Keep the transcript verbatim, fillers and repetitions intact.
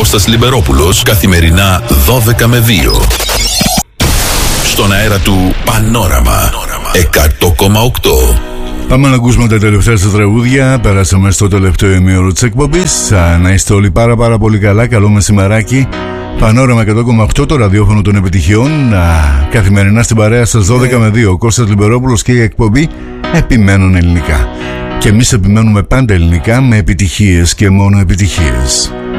Κώστας Λιμπερόπουλος, καθημερινά δώδεκα με δύο. Στον αέρα του Πανόραμα εκατό κόμμα οκτώ. Πάμε να ακούσουμε τα τελευταία σας τραγούδια. Περάσαμε στο τελευταίο ημίωρο της εκπομπής. Να είστε όλοι πάρα πάρα πολύ καλά. Καλό μεσημεράκι. Πανόραμα εκατό κόμμα οκτώ, το ραδιόφωνο των επιτυχιών. Α, καθημερινά στην παρέα σας δώδεκα με δύο. Ο Κώστας Λιμπερόπουλος και η εκπομπή Επιμένουν Ελληνικά. Και εμείς επιμένουμε πάντα ελληνικά, με επιτυχίες και μόνο επιτυχίες.